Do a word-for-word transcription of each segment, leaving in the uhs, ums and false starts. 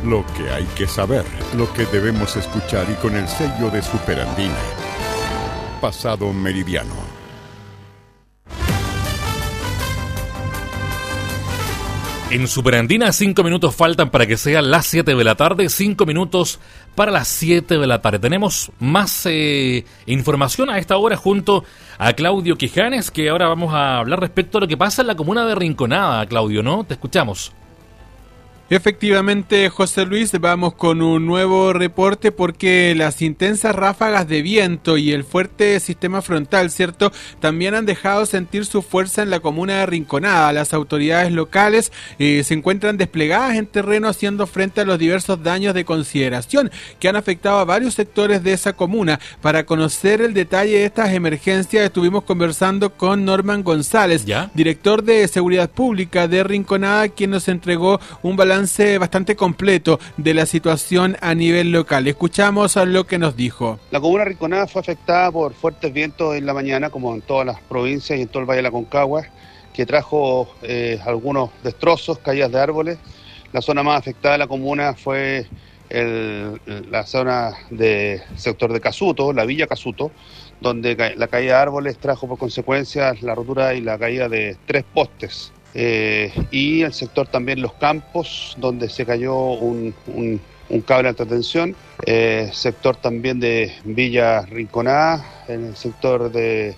Lo que hay que saber, lo que debemos escuchar y con el sello de Superandina. Pasado Meridiano. En Superandina, cinco minutos faltan para que sean las siete de la tarde, cinco minutos para las siete de la tarde. Tenemos más eh, información a esta hora junto a Claudio Quijanes, que ahora vamos a hablar respecto a lo que pasa en la comuna de Rinconada. Claudio, ¿no? Te escuchamos. Efectivamente, José Luis, vamos con un nuevo reporte porque las intensas ráfagas de viento y el fuerte sistema frontal, ¿cierto?, también han dejado sentir su fuerza en la comuna de Rinconada. Las autoridades locales eh, se encuentran desplegadas en terreno haciendo frente a los diversos daños de consideración que han afectado a varios sectores de esa comuna. Para conocer el detalle de estas emergencias estuvimos conversando con Norman González, ¿Ya? director de Seguridad Pública de Rinconada, quien nos entregó un balance bastante completo de la situación a nivel local. Escuchamos a lo que nos dijo. La comuna de Rinconada fue afectada por fuertes vientos en la mañana, como en todas las provincias y en todo el Valle de la Concagua, que trajo eh, algunos destrozos, caídas de árboles. La zona más afectada de la comuna fue el, la zona del sector de Casuto, la Villa Casuto, donde la caída de árboles trajo por consecuencia la rotura y la caída de tres postes. Eh, y el sector también Los Campos, donde se cayó un, un, un cable de alta tensión, eh, sector también de Villa Rinconada, en el sector de,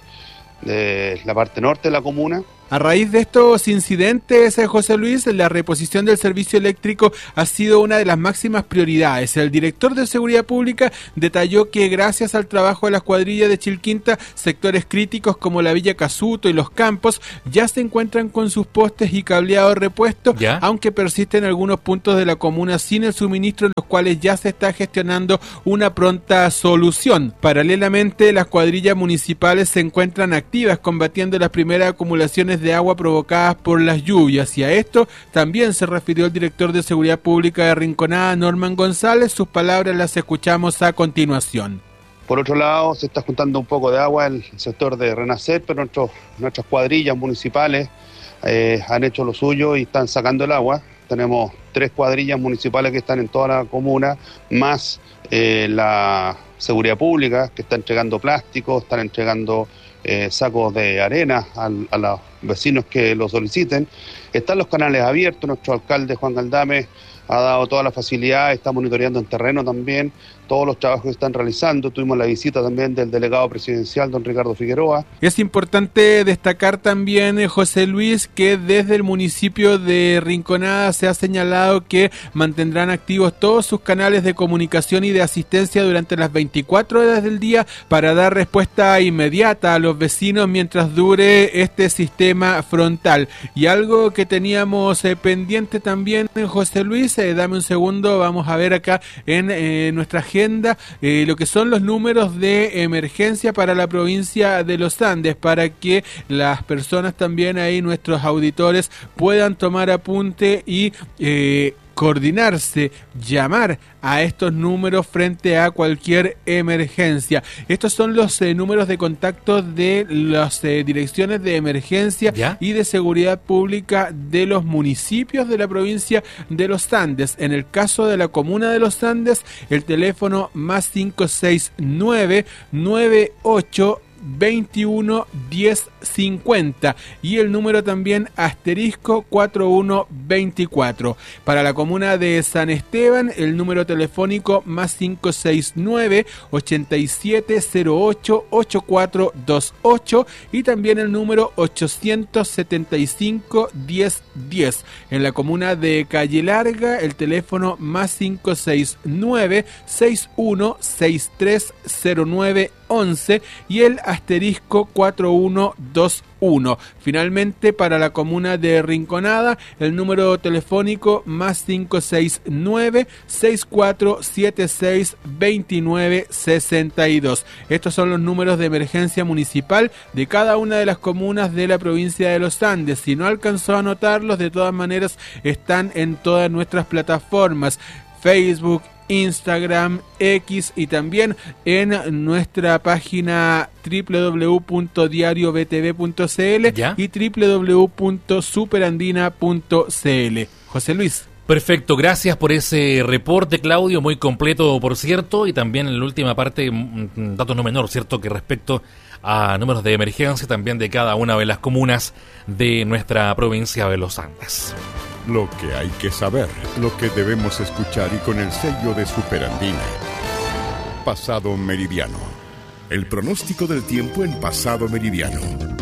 de la parte norte de la comuna. A raíz de estos incidentes, José Luis, la reposición del servicio eléctrico ha sido una de las máximas prioridades. El director de Seguridad Pública detalló que gracias al trabajo de las cuadrillas de Chilquinta, sectores críticos como la Villa Casuto y Los Campos ya se encuentran con sus postes y cableado repuesto, ¿Ya? Aunque persisten algunos puntos de la comuna sin el suministro, en los cuales ya se está gestionando una pronta solución. Paralelamente, las cuadrillas municipales se encuentran activas combatiendo las primeras acumulaciones de agua provocadas por las lluvias, y a esto también se refirió el director de Seguridad Pública de Rinconada, Norman González. Sus palabras las escuchamos a continuación. Por otro lado, se está juntando un poco de agua en el sector de Renacer, pero nuestros, nuestras cuadrillas municipales eh, han hecho lo suyo y están sacando el agua. Tenemos tres cuadrillas municipales que están en toda la comuna, más eh, la Seguridad Pública, que está entregando plástico, están entregando eh, sacos de arena a, a los vecinos que lo soliciten. Están los canales abiertos, nuestro alcalde Juan Galdame ha dado toda la facilidad, está monitoreando en terreno también todos los trabajos que están realizando. Tuvimos la visita también del delegado presidencial, don Ricardo Figueroa. Es importante destacar también, José Luis, que desde el municipio de Rinconada se ha señalado que mantendrán activos todos sus canales de comunicación y de asistencia durante las veinticuatro horas del día para dar respuesta inmediata a los vecinos mientras dure este sistema frontal. Y algo que teníamos eh, pendiente también, José Luis, eh, dame un segundo, vamos a ver acá en eh, nuestra agenda eh, lo que son los números de emergencia para la provincia de los Andes, para que las personas también ahí, nuestros auditores, puedan tomar apunte y eh, coordinarse, llamar a estos números frente a cualquier emergencia. Estos son los eh, números de contacto de las eh, direcciones de emergencia ¿Ya? y de seguridad pública de los municipios de la provincia de los Andes. En el caso de la comuna de los Andes, el teléfono más cinco seis nueve, nueve ocho veintiuno diez cincuenta y el número también asterisco cuarenta y uno veinticuatro. Para la comuna de San Esteban, el número telefónico más cinco seis nueve, ochenta y siete cero ocho, ochenta y cuatro veintiocho y también el número ochocientos setenta y cinco diez diez. En la comuna de Calle Larga, el teléfono más cinco seis nueve, sesenta y uno sesenta y tres cero nueve once y el asterisco cuarenta y uno veintiuno. Finalmente, para la comuna de Rinconada, el número telefónico más cinco seis nueve, sesenta y cuatro setenta y seis veintinueve sesenta y dos. Estos son los números de emergencia municipal de cada una de las comunas de la provincia de los Andes. Si no alcanzó a anotarlos, de todas maneras están en todas nuestras plataformas: Facebook, Instagram, X y también en nuestra página doble u doble u doble u punto diario b t v punto c l ¿Ya? y doble u doble u doble u punto superandina punto c l. José Luis. Perfecto, gracias por ese reporte, Claudio, muy completo, por cierto, y también en la última parte, un dato no menor, ¿cierto?, que respecto a números de emergencia también de cada una de las comunas de nuestra provincia de los Andes. Lo que hay que saber, lo que debemos escuchar y con el sello de Superandina. Pasado Meridiano. El pronóstico del tiempo en Pasado Meridiano.